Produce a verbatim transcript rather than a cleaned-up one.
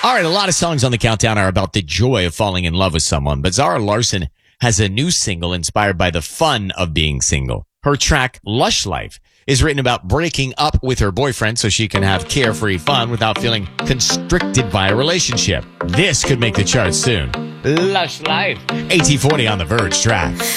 All right, a lot of songs on the countdown are about the joy of falling in love with someone, but Zara Larsson has a new single inspired by the fun of being single. Her track, Lush Life, is written about breaking up with her boyfriend so she can have carefree fun without feeling constricted by a relationship. This could make the charts soon. Lush Life. A T forty on The Verge track.